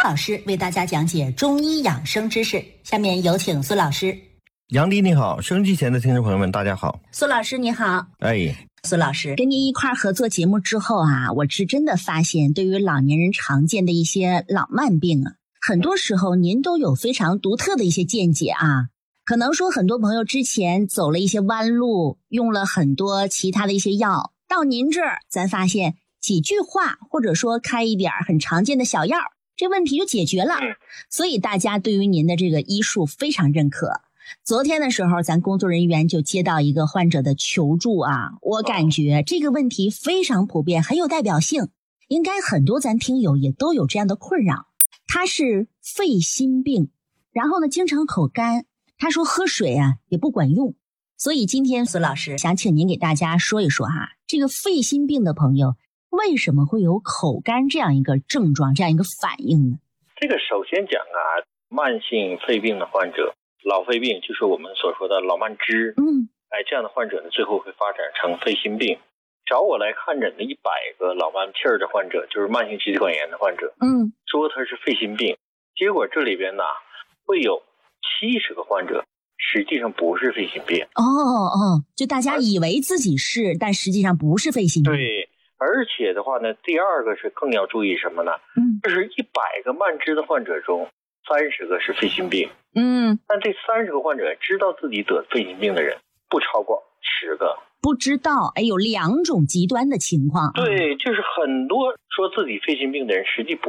老师为大家讲解中医养生知识。下面有请苏老师。 杨迪你好，收音机前的听众朋友们大家好。 苏老师你好。苏老师， 跟您一块儿合作节目之后啊，我是真的发现对于老年人常见的一些老慢病啊，很多时候您都有非常独特的一些见解啊。可能说很多朋友之前走了一些弯路，用了很多其他的一些药，到您这儿咱发现几句话或者说开一点很常见的小药，这问题就解决了。所以大家对于您的这个医术非常认可。昨天的时候咱工作人员就接到一个患者的求助啊，我感觉这个问题非常普遍，很有代表性，应该很多咱听友也都有这样的困扰。他是肺心病，然后呢经常口干，他说喝水啊也不管用。所以今天苏老师想请您给大家说一说哈，这个肺心病的朋友为什么会有口干这样一个症状，这样一个反应呢？ 这个首先讲啊，慢性肺病的患者，老肺病就是我们所说的老慢支，这样的患者呢，最后会发展成肺心病。找我来看诊的100个老慢气儿的患者，就是慢性支气管炎的患者，说他是肺心病，结果这里边呢会有70个患者实际上不是肺心病。 就大家以为自己是，但实际上不是肺心病。 对，而且的话呢，第二个是更要注意什么呢？就是100个慢支的患者中30个是肺心病。但这30个患者知道自己得肺心病的人不超过10个。 不知道，有2种极端的情况。 对，就是很多说自己肺心病的人实际